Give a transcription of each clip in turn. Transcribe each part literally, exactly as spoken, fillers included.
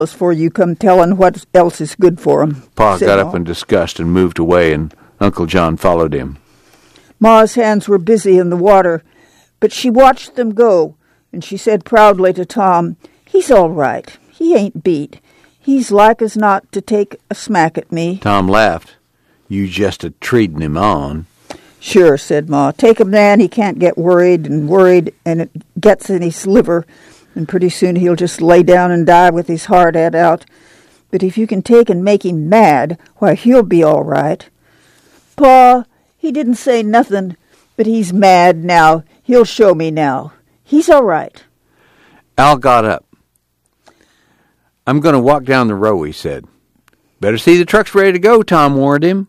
before you come telling what else is good for 'em. Pa got up in disgust and moved away, and Uncle John followed him. Ma's hands were busy in the water, but she watched them go, and she said proudly to Tom, "He's all right. He ain't beat. He's like as not to take a smack at me." Tom laughed. "You just a-treating him on." "Sure," said Ma. "Take a man, he can't get worried and worried, and it gets in his liver, and pretty soon he'll just lay down and die with his heart et out. But if you can take and make him mad, why, he'll be all right. Pa, he didn't say nothing, but he's mad now. He'll show me now. He's all right." Al got up. "I'm going to walk down the row," he said. "Better see the truck's ready to go," Tom warned him.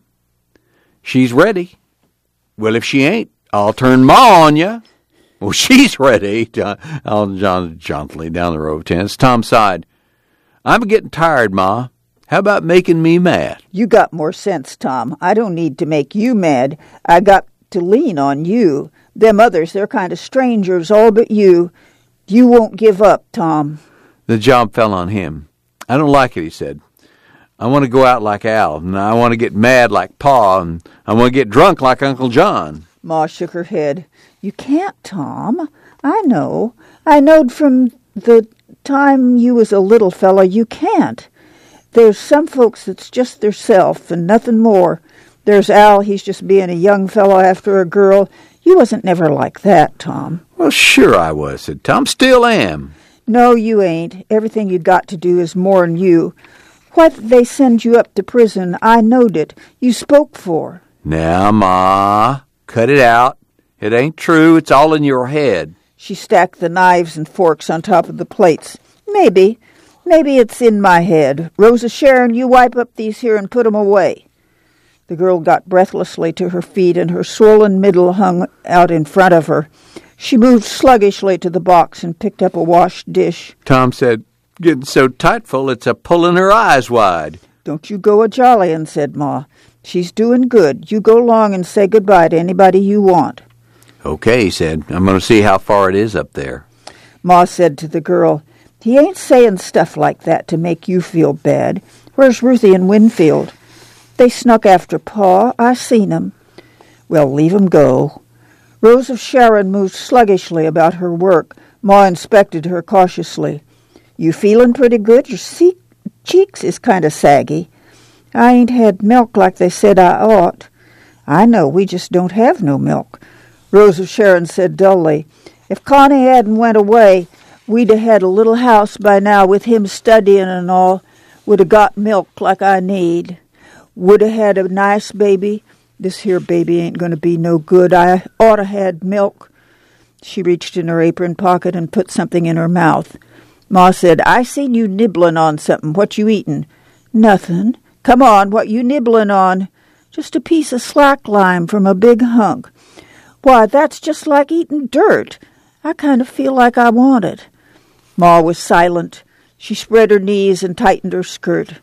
"She's ready." "Well, if she ain't, I'll turn Ma on you." "Well, she's ready." John, Al John jauntily down the row of tents. Tom sighed. "I'm getting tired, Ma. How about making me mad?" "You got more sense, Tom. I don't need to make you mad. I got to lean on you. Them others, they're kind of strangers, all but you. You won't give up, Tom." The job fell on him. "I don't like it," he said. "I want to go out like Al, and I want to get mad like Pa, and I want to get drunk like Uncle John." Ma shook her head. "You can't, Tom. I know. I knowed from the time you was a little fella you can't. There's some folks that's just theirself and nothing more. There's Al, he's just being a young fellow after a girl. You wasn't never like that, Tom." "Well, sure I was," said Tom. "Still am." "No, you ain't. Everything you got to do is more'n you. Why did they send you up to prison? I knowed it. You spoke for." "Now, Ma, cut it out. It ain't true. It's all in your head." She stacked the knives and forks on top of the plates. "Maybe. Maybe it's in my head. Rosa Sharon, you wipe up these here and put 'em away." The girl got breathlessly to her feet, and her swollen middle hung out in front of her. She moved sluggishly to the box and picked up a washed dish. Tom said, "Getting so tightful it's a pulling her eyes wide." "Don't you go a-jollyin'," said Ma. "She's doing good. You go along and say goodbye to anybody you want." "Okay," he said. "I'm going to see how far it is up there." Ma said to the girl, "He ain't saying stuff like that to make you feel bad. Where's Ruthie and Winfield?" "They snuck after Pa. I seen 'em." "Well, leave 'em go." Rose of Sharon moved sluggishly about her work. Ma inspected her cautiously. "You feelin' pretty good? Your se- cheeks is kind of saggy." "I ain't had milk like they said I ought." "I know, we just don't have no milk." Rose of Sharon said dully, "If Connie hadn't went away, we'd a had a little house by now with him studyin' and all. Would a got milk like I need. Would a had a nice baby. This here baby ain't going to be no good. I ought to had milk." She reached in her apron pocket and put something in her mouth. Ma said, "I seen you nibblin' on something. What you eatin'?" "Nothin'. Come on, what you nibblin' on?" "Just a piece of slack lime from a big hunk." "Why, that's just like eatin' dirt. I kind of feel like I want it." Ma was silent. She spread her knees and tightened her skirt.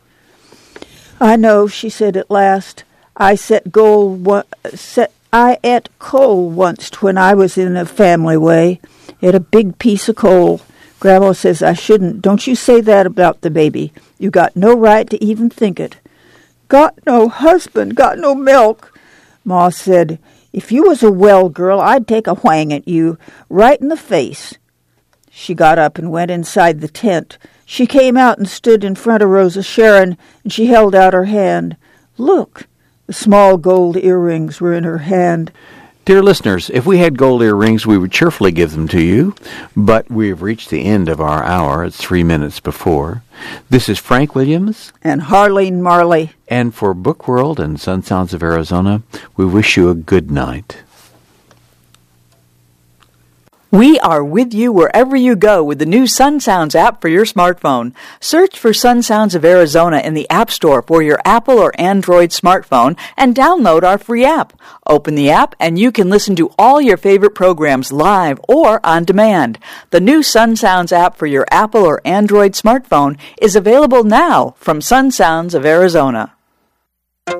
"I know," she said at last. I set gold, set, I ate coal once when I was in a family way. Ate a big piece of coal. Grandma says I shouldn't. Don't you say that about the baby. You got no right to even think it." "Got no husband, got no milk." Ma said, "If you was a well girl, I'd take a whang at you, right in the face." She got up and went inside the tent. She came out and stood in front of Rosa Sharon, and she held out her hand. "Look." The small gold earrings were in her hand. Dear listeners, if we had gold earrings, we would cheerfully give them to you, but we have reached the end of our hour. It's three minutes before. This is Frank Williams. And Harleen Marley. And for Book World and Sun Sounds of Arizona, we wish you a good night. We are with you wherever you go with the new Sun Sounds app for your smartphone. Search for Sun Sounds of Arizona in the App Store for your Apple or Android smartphone and download our free app. Open the app and you can listen to all your favorite programs live or on demand. The new Sun Sounds app for your Apple or Android smartphone is available now from Sun Sounds of Arizona.